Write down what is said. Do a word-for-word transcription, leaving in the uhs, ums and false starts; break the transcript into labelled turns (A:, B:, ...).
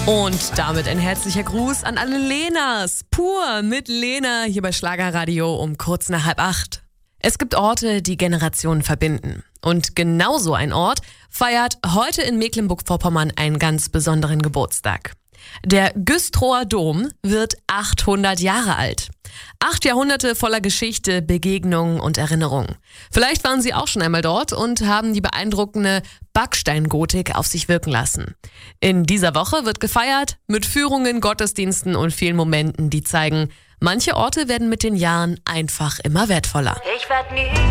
A: Und damit ein herzlicher Gruß an alle Lenas. Pur mit Lena hier bei Schlagerradio um kurz nach halb acht. Es gibt Orte, die Generationen verbinden. Und genauso ein Ort feiert heute in Mecklenburg-Vorpommern einen ganz besonderen Geburtstag. Der Güstrower Dom wird achthundert Jahre alt. Acht Jahrhunderte voller Geschichte, Begegnungen und Erinnerungen. Vielleicht waren Sie auch schon einmal dort und haben die beeindruckende Backsteingotik auf sich wirken lassen. In dieser Woche wird gefeiert mit Führungen, Gottesdiensten und vielen Momenten, die zeigen, manche Orte werden mit den Jahren einfach immer wertvoller.
B: Ich werd nie